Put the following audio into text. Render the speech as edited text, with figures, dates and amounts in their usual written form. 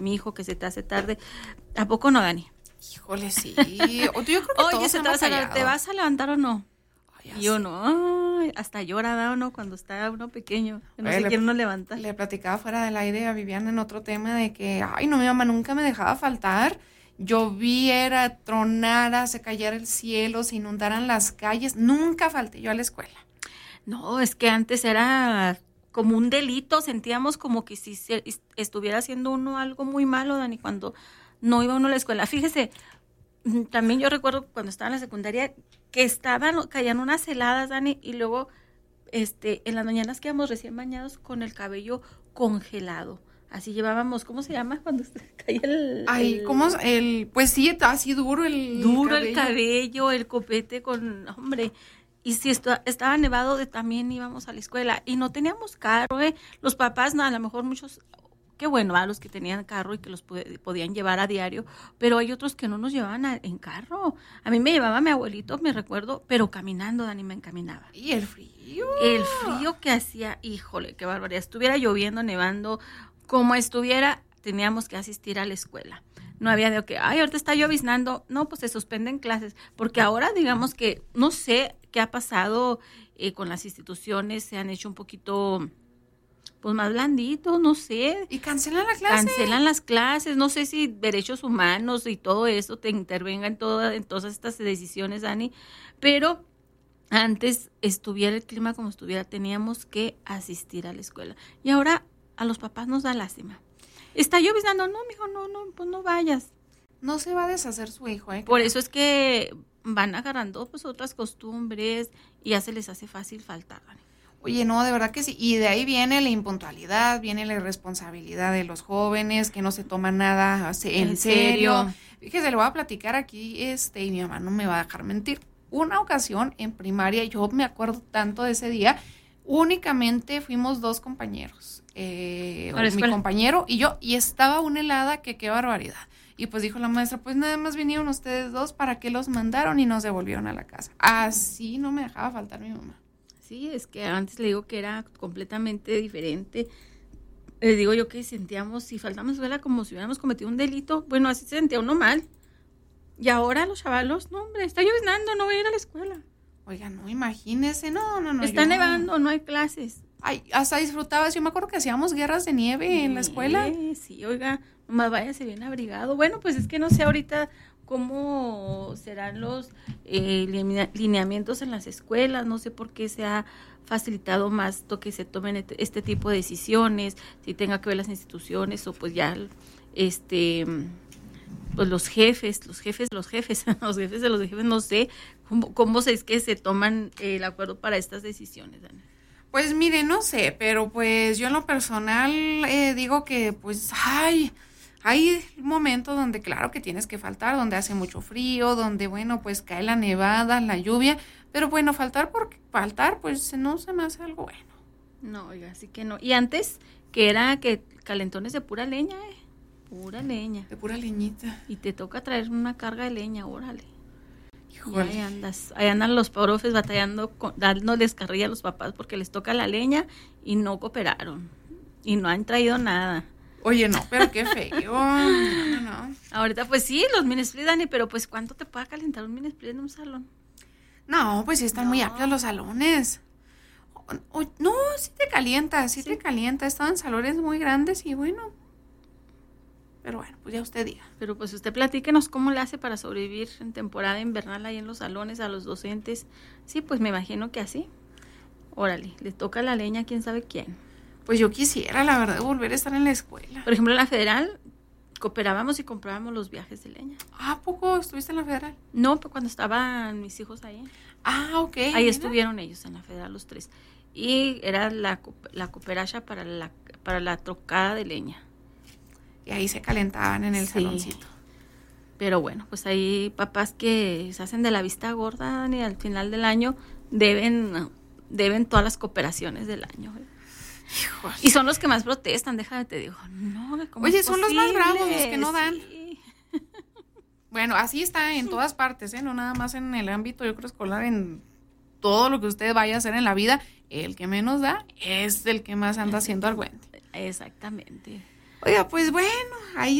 mi hijo que se te hace tarde. ¿A poco no, Dani? Híjole, sí. Yo creo que Oye, todos hemos fallado. ¿te vas a levantar o no? Ay, Y uno, ay, hasta llora, ¿da o no? Cuando está uno pequeño, que no se quiere uno levantar. Le platicaba fuera del aire a Viviana en otro tema de que, ay, no, mi mamá nunca me dejaba faltar. Lloviera, tronara, se cayera el cielo, se inundaran las calles. Nunca falté yo a la escuela. No, es que antes era como un delito, sentíamos como que si estuviera haciendo uno algo muy malo, Dani, cuando no iba uno a la escuela. Fíjese, también yo recuerdo cuando estaba en la secundaria que caían unas heladas, Dani, y luego en las mañanas quedamos recién bañados con el cabello congelado. Así llevábamos, ¿cómo se llama cuando caía el... Ay, ¿cómo? Pues sí, así duro el duro cabello. El cabello, el copete con... Hombre, y si estaba nevado, también íbamos a la escuela. Y no teníamos carro, Los papás, no, a lo mejor muchos... Qué bueno, los que tenían carro y que los podían llevar a diario, pero hay otros que no nos llevaban en carro. A mí me llevaba mi abuelito, me recuerdo, pero caminando, Dani, me encaminaba. ¿Y el frío? El frío que hacía, híjole, qué barbaridad. Estuviera lloviendo, nevando, como estuviera, teníamos que asistir a la escuela. No había de que, ay, ahorita está lloviznando. No, pues se suspenden clases, porque ahora digamos que, no sé qué ha pasado con las instituciones, se han hecho un poquito... pues más blandito, no sé. ¿Y cancelan la clase? Cancelan las clases, no sé si derechos humanos y todo eso te intervenga en todas estas decisiones, Dani, pero antes estuviera el clima como estuviera, teníamos que asistir a la escuela. Y ahora a los papás nos da lástima. Está lloviznando, no, mijo, no, pues no vayas. No se va a deshacer su hijo, Por eso es que van agarrando pues otras costumbres y ya se les hace fácil faltar, Dani. Oye, no, de verdad que sí. Y de ahí viene la impuntualidad, viene la irresponsabilidad de los jóvenes que no se toman nada en serio. Fíjese, le voy a platicar aquí, y mi mamá no me va a dejar mentir. Una ocasión en primaria, yo me acuerdo tanto de ese día, únicamente fuimos 2 compañeros, mi compañero y yo, y estaba una helada que qué barbaridad. Y pues dijo la maestra, pues nada más vinieron ustedes 2, ¿para qué los mandaron? Y nos devolvieron a la casa. Así no me dejaba faltar mi mamá. Sí, es que antes le digo que era completamente diferente. Le digo yo que sentíamos, si faltamos escuela como si hubiéramos cometido un delito, bueno, así se sentía uno mal. Y ahora los chavalos, no hombre, está lloviznando, no voy a ir a la escuela. Oiga, no, imagínese, no. Está nevando, no hay clases. Ay, hasta disfrutabas, yo me acuerdo que hacíamos guerras de nieve en la escuela. Sí, oiga, nomás váyase bien abrigado. Bueno, pues es que no sé ahorita cómo serán los lineamientos en las escuelas, no sé por qué se ha facilitado más que se tomen este tipo de decisiones, si tenga que ver las instituciones o pues ya pues los jefes, los jefes de los jefes, no sé cómo es que se toman el acuerdo para estas decisiones, Dani. Pues mire, no sé, pero pues yo en lo personal digo que pues hay momentos donde claro que tienes que faltar, donde hace mucho frío, donde bueno, pues cae la nevada, la lluvia, pero bueno, faltar pues no se me hace algo bueno. No, oiga, así que no. Y antes que era que calentones de pura leña, pura leña. De pura leñita. Y te toca traer una carga de leña, órale. Híjole. Ahí andan los profes batallando, dándoles carrilla a los papás porque les toca la leña y no cooperaron. Y no han traído nada. Oye, no, pero qué feo. No. Ahorita, pues sí, los mini splits, Dani, pero pues ¿cuánto te puede calentar un mini split en un salón? No, pues sí están muy amplios los salones. No, sí te calienta. He estado en salones muy grandes y bueno. Pero bueno, pues ya usted diga. Pero pues usted platíquenos cómo le hace para sobrevivir en temporada invernal ahí en los salones a los docentes. Sí, pues me imagino que así. Órale, le toca la leña a quién sabe quién. Pues yo quisiera, la verdad, volver a estar en la escuela. Por ejemplo, en la Federal cooperábamos y comprábamos los viajes de leña. ¿A poco estuviste en la Federal? No, pues cuando estaban mis hijos ahí. Ah, ok. Ahí estuvieron ellos en la Federal, los 3. Y era la cooperacha para la trocada de leña. Y ahí se calentaban en el saloncito. Pero bueno, pues hay papás que se hacen de la vista gorda y al final del año deben todas las cooperaciones del año. Híjole. Y son los que más protestan, déjame te digo. No, ¿cómo Oye, es son posible? los más bravos los que no dan. Sí. Bueno, así está en todas partes, no nada más en el ámbito, yo creo, escolar, en todo lo que usted vaya a hacer en la vida, el que menos da es el que más anda haciendo argüente. Exactamente. Oiga, pues bueno, ahí